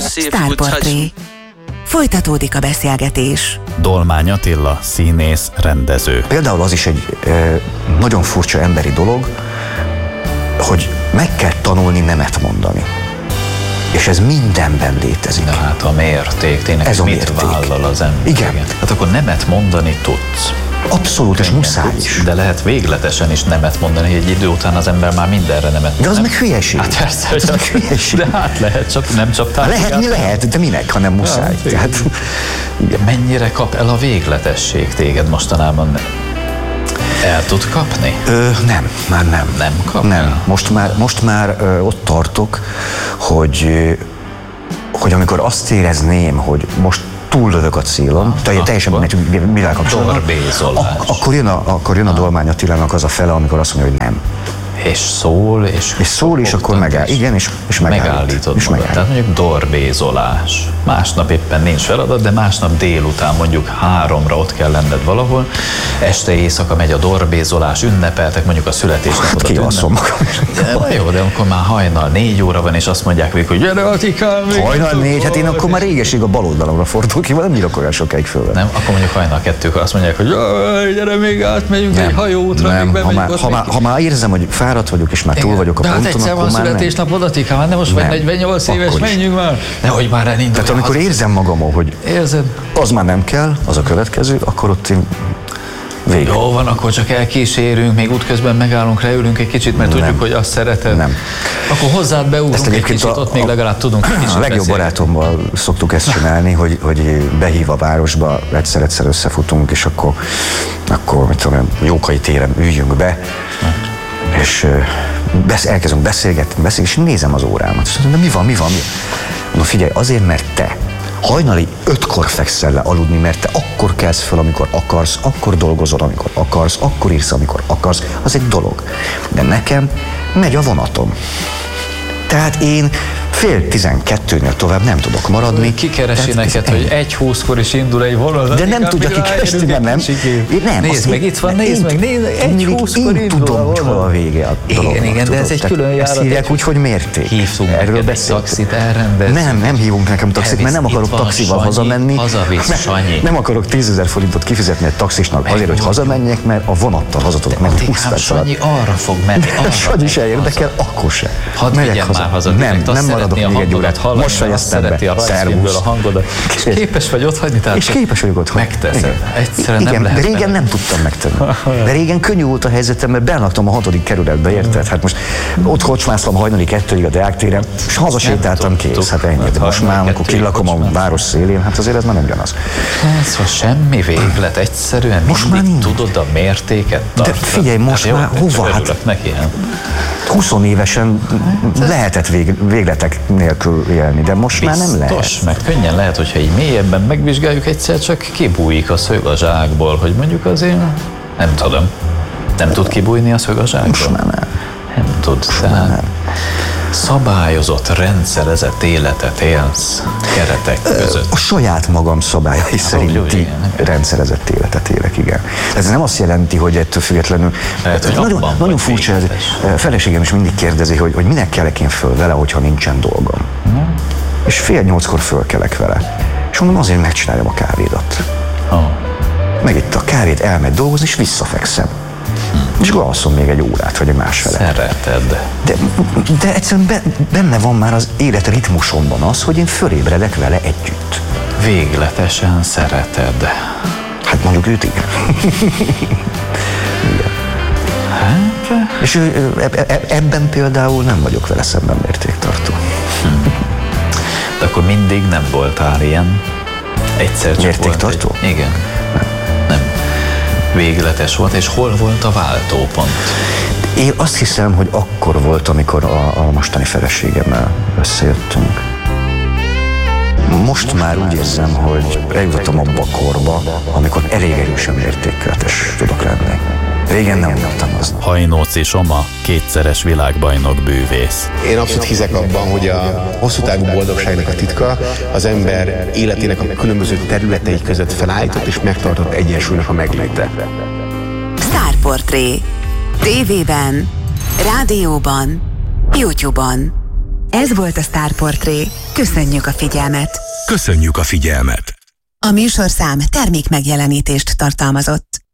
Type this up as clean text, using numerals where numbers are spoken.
Sztár Portré. Folytatódik a beszélgetés. Dolmány Attila, színész, rendező. Például az is egy nagyon furcsa emberi dolog, hogy meg kell tanulni nemet mondani. És ez mindenben létezik. De hát a mérték, tényleg ez mit vállal az ember? Igen. Hát akkor nemet mondani tudsz. Abszolút, és muszáj is. De lehet végletesen is nemet mondani, egy idő után az ember már mindenre nemet mond. De az meg hülyeség. Hát persze, az meg hülyeség. De hát lehet, csak nem csak lehetni lehet, de minek, ha nem muszáj. Ja, tehát, mennyire kap el a végletesség téged mostanában? El tud kapni? Nem, már nem. Nem kap? Nem. Most már ott tartok, hogy amikor azt érezném, hogy most túllövök a célon, teljesen mivel kapcsolatban. Dorbézolás. Akkor jön a Dolmány Attilának az a fele, amikor azt mondja, hogy nem. És szól, és akkor megáll. Igen, és megállítod magad. Tehát mondjuk dorbézolás. Másnap éppen nincs feladat, de másnap délután mondjuk 3-ra ott kell lenned valahol. Este éjszaka megy a dorbézolás, ünnepeltek mondjuk a születésnapodat. Hát kialszom magam. Jó, de akkor már hajnal 4 óra van, és azt mondják végig, hogy gyere Attikám! Hajnal 4, hát én akkor már régeség a bal oldalamra fordul ki, nem bírok olyan sokáig föl. Nem, akkor mondjuk hajnal 2-kor azt mondják, hogy gyere még átmegyünk egy hajóútra, még bemegyünk. Ha már érzem, hogy fáradt vagyok, és már túl vagyok a ponton, akkor már nem. De hát egyszer van születésnapod, Attikám, de most vagy 48 éves, menjünk már. Nehogy már elindulj. Tehát amikor érzem magamon, hogy az már nem kell, az a következő, akkor ott én vége. Jó van, akkor csak elkísérünk, még útközben megállunk, leülünk egy kicsit, mert tudjuk, hogy azt szereted. Nem. Akkor hozzád beugrunk egy kicsit, ott még legalább tudunk egy kicsit a legjobb barátommal szoktuk ezt csinálni, hogy behív a városba, egyszer összefutunk, és akkor mit tudom, Jókai téren üljünk be, és elkezdünk beszélgetni, és nézem az órámat, és mondom, de mi van? Mondom, figyelj, azért, mert te hajnali 5-kor fekszel le aludni, mert te akkor kelsz fel, amikor akarsz, akkor dolgozol, amikor akarsz, akkor írsz, amikor akarsz, az egy dolog. De nekem megy a vonatom. Tehát én 11:30-nél tovább nem tudok maradni. Kikeresi neked, hogy 1:20-kor is indul egy vonat. De nem tudja kikeresni, mert nem. Nézd meg, itt van, nézd meg, 1:20-kor indul tudom, hogy hol a vége a dolognak. Igen, de ez egy külön járat. Ezt hívják úgy, hogy mérték. Hívtunk neked egy taxit, elrendezni. Nem hívunk nekem taxit, mert nem akarok taxival hazamenni. Hazavisz, Sanyi. Nem akarok 10 000 forintot kifizetni egy taxisnak azért, hogy hazamenjek, mert a vonattal haza tudok menni 20 perc alatt. Sanyi arra fog menni. Sanyi se érdekel, akkor se. Hadd vigyen már haza. Nem maradok még egy órát. Most fejeztem be. Szervusz. A hangodat. És képes vagy otthagyni? És képes vagyok otthagyni. Megteszed. Egyszerűen nem lehet. De régen nem tudtam megtenni. De régen könnyű volt a helyzetem, mert belaktam a 6. kerületbe, érted? Hát most ott kocsmáztam hajnali 2-ig a Deák téren, és hazasétáltam, kész. Hát ennyi. Most már, amikor kilakom a város szélén, hát azért ez már nem ugyanaz. Szóval semmi véglet, egyszerűen most mindig tudod a mértéket tartani. De figyelj, most már hova? Hát neki, 20 évesen lehetett végletek nélkül élni, de most már nem lehet. Biztos, meg könnyen lehet, hogyha így mélyebben megvizsgáljuk, egyszer csak kibújik a szög a zsákból, hogy mondjuk azért, nem tudom, nem tud kibújni a szög a zsákból? Most már nem. Nem tud, tehát szabályozott, rendszerezett életet élsz keretek között. A saját magam szabályai szerinti rendszerezett életet élek, igen. Ez nem azt jelenti, hogy ettől függetlenül... Nagyon furcsa, a feleségem is mindig kérdezi, hogy minek kelek én föl vele, hogyha nincsen dolgom. És 7:30-kor fölkelek vele. És mondom, azért megcsináljam a kávédat. Megitt a kávét, elmegy dolgozni, és visszafekszem. És alszom még egy órát, vagy egy másfele. Szereted. De egyszerűen benne van már az élet ritmusomban az, hogy én fölébredek vele együtt. Végletesen szereted. Hát mondjuk őt igen. Igen. Hát? És ebben például nem vagyok vele szemben mértéktartó. De akkor mindig nem voltál ilyen? Egyszer csak mértéktartó? Volt egy... Igen. Nem. Végletes volt, és hol volt a váltópont? Én azt hiszem, hogy akkor volt, amikor a mostani feleségemmel összejöttünk. Most már úgy érzem, hogy eljutottam abba a korba, amikor elég erősen mértékletes tudok lenni. Régen nem voltam az. Hajnóci Soma, 2-szeres világbajnok bűvész. Én abszolút hiszek abban, hogy a hosszú távú boldogságnak a titka az ember életének a különböző területei között felállított és megtartott egyensúlynak a megléte. Star Portré. TV-ben, rádióban, YouTube-on. Ez volt a Star Portré. Köszönjük a figyelmet! Köszönjük a figyelmet! A műsorszám termék megjelenítést tartalmazott.